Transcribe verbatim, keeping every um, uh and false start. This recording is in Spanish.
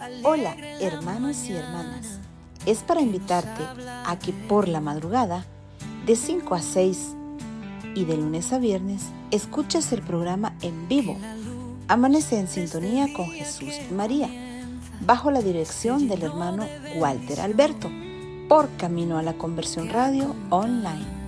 Hola, hermanos y hermanas. Es para invitarte a que por la madrugada, de cinco a seis y de lunes a viernes, escuches el programa en vivo. Amanece en sintonía con Jesús y María, bajo la dirección del hermano Walter Alberto, por Camino a la Conversión Radio Online.